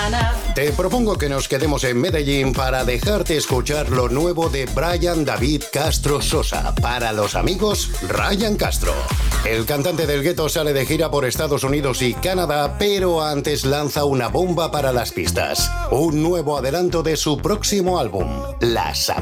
mañana. Te propongo que nos quedemos en Medellín para dejarte escuchar lo nuevo de Brian David Castro Sosa. Para los amigos, Ryan Castro. El cantante del gueto sale de gira por Estados Unidos y Canadá, pero antes lanza una bomba para las pistas. Un nuevo adelanto de su próximo álbum, Las